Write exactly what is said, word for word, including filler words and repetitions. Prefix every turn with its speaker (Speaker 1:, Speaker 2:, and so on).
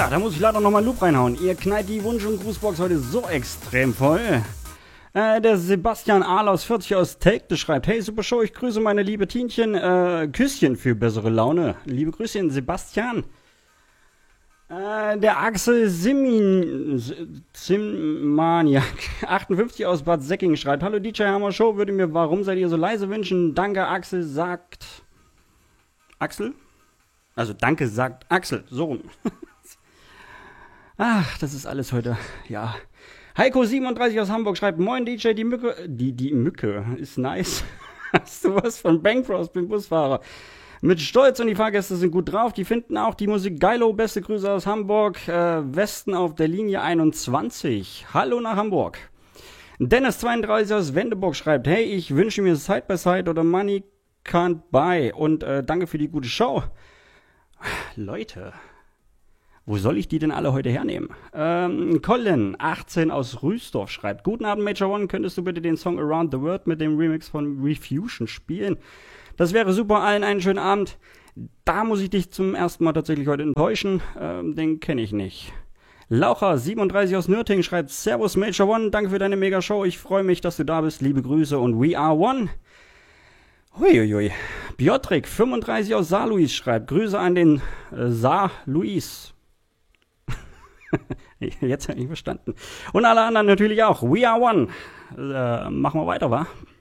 Speaker 1: Ja, da muss ich leider nochmal einen Loop reinhauen. Ihr knallt die Wunsch- und Grußbox heute so extrem voll. Äh, der Sebastian Ahl aus vierzig aus Telgte schreibt: Hey, super Show, ich grüße meine liebe Tienchen. Äh, Küsschen für bessere Laune. Liebe Grüßchen, Sebastian. Äh, der Axel Simin, Simmaniak achtundfünfzig aus Bad Säckingen schreibt: Hallo D J Hammer Show, würde mir Warum seid ihr so leise wünschen. Danke, Axel sagt... Axel? Also danke, sagt Axel. So rum. Ach, das ist alles heute, ja. Heiko siebenunddreißig aus Hamburg schreibt: Moin D J, die Mücke, die, die Mücke ist nice. Hast du was von Bankfrost, bin Busfahrer. Mit Stolz und die Fahrgäste sind gut drauf. Die finden auch die Musik geilo. Beste Grüße aus Hamburg. Äh, Westen auf der Linie einundzwanzig. Hallo nach Hamburg. Dennis zweiunddreißig aus Wendeburg schreibt: Hey, ich wünsche mir Side by Side oder Money Can't Buy. Und äh, danke für die gute Show. Leute, wo soll ich die denn alle heute hernehmen? Ähm, Colin, achtzehn aus Rüstorf schreibt: Guten Abend, Major One. Könntest du bitte den Song Around the World mit dem Remix von Refusion spielen? Das wäre super. Allen einen schönen Abend. Da muss ich dich zum ersten Mal tatsächlich heute enttäuschen. Ähm, den kenne ich nicht. Laucher, siebenunddreißig aus Nürtingen schreibt: Servus, Major One. Danke für deine Mega-Show. Ich freue mich, dass du da bist. Liebe Grüße und We Are One. Huiuiui. Biotrek, fünfunddreißig aus Saar-Louis schreibt: Grüße an den äh, Saar-Louis. Jetzt habe ich verstanden. Und alle anderen natürlich auch. We are one. Äh, machen wir weiter, wa?